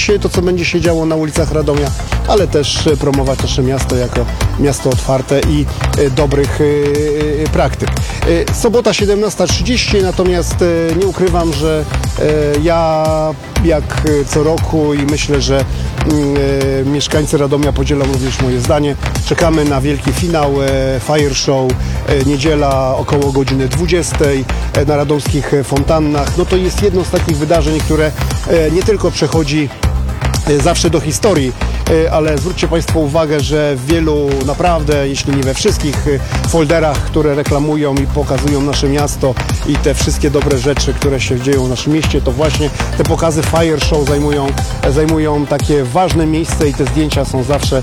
promować to, co będzie się działo na ulicach Radomia, ale też promować nasze miasto jako miasto otwarte i dobrych praktyk. Sobota 17:30, natomiast nie ukrywam, że ja jak co roku i myślę, że mieszkańcy Radomia podzielą również moje zdanie. Czekamy na wielki finał Fire Show, niedziela około godziny 20 na radomskich fontannach. No to jest jedno z takich wydarzeń, które nie tylko przechodzi zawsze do historii, ale zwróćcie Państwo uwagę, że w wielu, naprawdę, jeśli nie we wszystkich folderach, które reklamują i pokazują nasze miasto i te wszystkie dobre rzeczy, które się dzieją w naszym mieście, to właśnie te pokazy Fire Show zajmują takie ważne miejsce i te zdjęcia są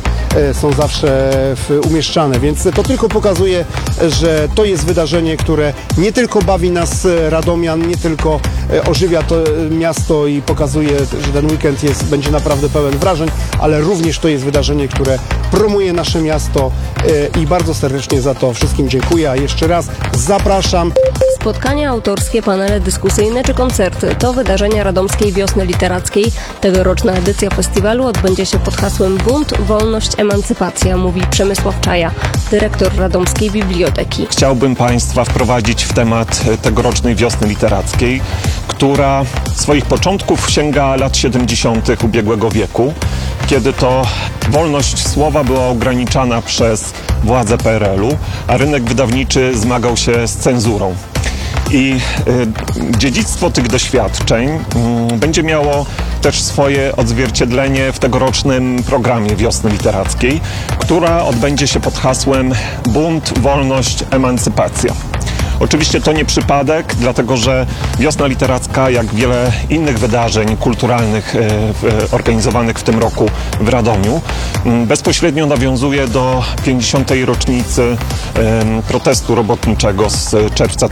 zawsze umieszczane, więc to tylko pokazuje, że to jest wydarzenie, które nie tylko bawi nas radomian, nie tylko ożywia to miasto i pokazuje, że ten weekend będzie naprawdę pełen wrażeń, ale również to jest wydarzenie, które promuje nasze miasto i bardzo serdecznie za to wszystkim dziękuję, a jeszcze raz zapraszam. Spotkania autorskie, panele dyskusyjne czy koncerty to wydarzenia Radomskiej Wiosny Literackiej. Tegoroczna edycja festiwalu odbędzie się pod hasłem Bunt, Wolność, Emancypacja, mówi Przemysław Czaja, dyrektor Radomskiej Biblioteki. Chciałbym Państwa wprowadzić w temat tegorocznej Wiosny Literackiej, która swoich początków sięga lat 70. ubiegłego wieku, kiedy to wolność słowa była ograniczana przez władze PRL-u, a rynek wydawniczy zmagał się z cenzurą. I dziedzictwo tych doświadczeń będzie miało też swoje odzwierciedlenie w tegorocznym programie Wiosny Literackiej, która odbędzie się pod hasłem Bunt, Wolność, Emancypacja. Oczywiście to nie przypadek, dlatego że Wiosna Literacka, jak wiele innych wydarzeń kulturalnych organizowanych w tym roku w Radomiu, bezpośrednio nawiązuje do 50. rocznicy protestu robotniczego z czerwca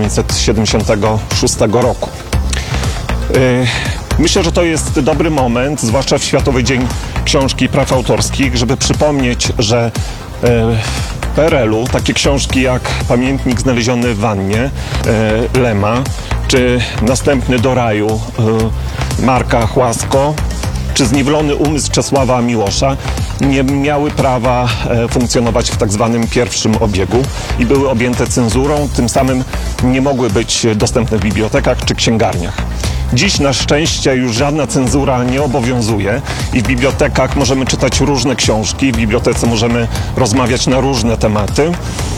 1976 roku. Myślę, że to jest dobry moment, zwłaszcza w Światowy Dzień Książki i Praw Autorskich, żeby przypomnieć, że w PRL-u takie książki jak Pamiętnik znaleziony w wannie Lema, czy Następny do raju Marka Chłasko, czy Zniewolony umysł Czesława Miłosza nie miały prawa funkcjonować w tak zwanym pierwszym obiegu i były objęte cenzurą, tym samym nie mogły być dostępne w bibliotekach czy księgarniach. Dziś na szczęście już żadna cenzura nie obowiązuje i w bibliotekach możemy czytać różne książki, w bibliotece możemy rozmawiać na różne tematy,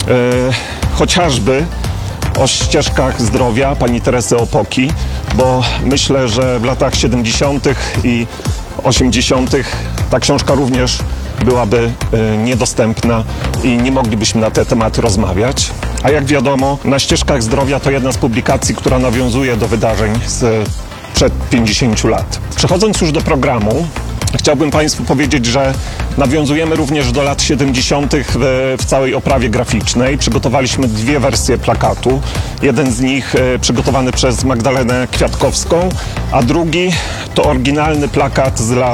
chociażby o ścieżkach zdrowia pani Teresy Opoki, bo myślę, że w latach 70. i 80. ta książka również byłaby niedostępna i nie moglibyśmy na te tematy rozmawiać. A jak wiadomo, Na ścieżkach zdrowia to jedna z publikacji, która nawiązuje do wydarzeń sprzed 50 lat. Przechodząc już do programu, chciałbym Państwu powiedzieć, że nawiązujemy również do lat 70. w całej oprawie graficznej. Przygotowaliśmy dwie wersje plakatu. Jeden z nich przygotowany przez Magdalenę Kwiatkowską, a drugi to oryginalny plakat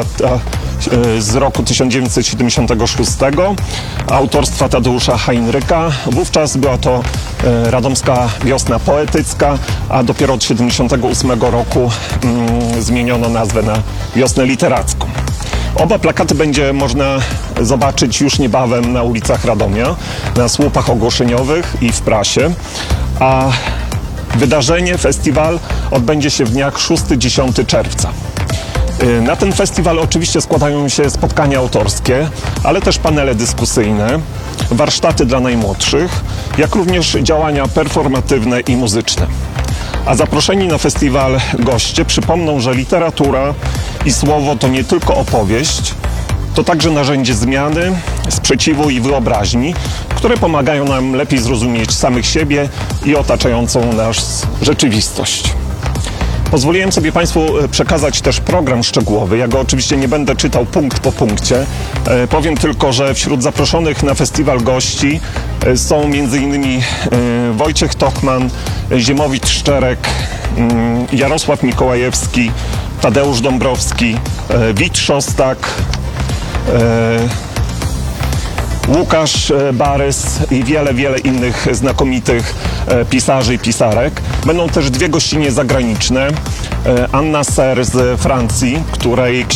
z roku 1976 autorstwa Tadeusza Heinryka. Wówczas była to Radomska Wiosna Poetycka, a dopiero od 1978 roku zmieniono nazwę na Wiosnę Literacką. Oba plakaty będzie można zobaczyć już niebawem na ulicach Radomia, na słupach ogłoszeniowych i w prasie, a wydarzenie, festiwal odbędzie się w dniach 6-10 czerwca. Na ten festiwal oczywiście składają się spotkania autorskie, ale też panele dyskusyjne, warsztaty dla najmłodszych, jak również działania performatywne i muzyczne. A zaproszeni na festiwal goście przypomną, że literatura i słowo to nie tylko opowieść, to także narzędzie zmiany, sprzeciwu i wyobraźni, które pomagają nam lepiej zrozumieć samych siebie i otaczającą nas rzeczywistość. Pozwoliłem sobie Państwu przekazać też program szczegółowy. Ja go oczywiście nie będę czytał punkt po punkcie. Powiem tylko, że wśród zaproszonych na festiwal gości są m.in. Wojciech Tochman, Ziemowit Szczerek, Jarosław Mikołajewski, Tadeusz Dąbrowski, Wit Szostak, Łukasz Barys i wiele innych znakomitych pisarzy i pisarek. Będą też dwie gościnie zagraniczne. Anna Ser z Francji, której